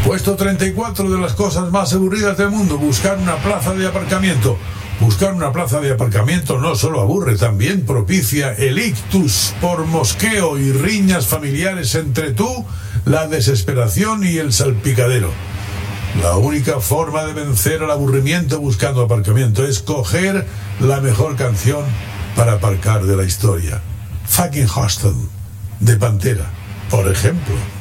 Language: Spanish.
Puesto 34 de las cosas más aburridas del mundo, buscar una plaza de aparcamiento. Buscar una plaza de aparcamiento no solo aburre, también propicia el ictus por mosqueo y riñas familiares entre tú, la desesperación y el salpicadero. La única forma de vencer al aburrimiento buscando aparcamiento es coger la mejor canción para aparcar de la historia. Fucking Hostel, de Pantera, por ejemplo.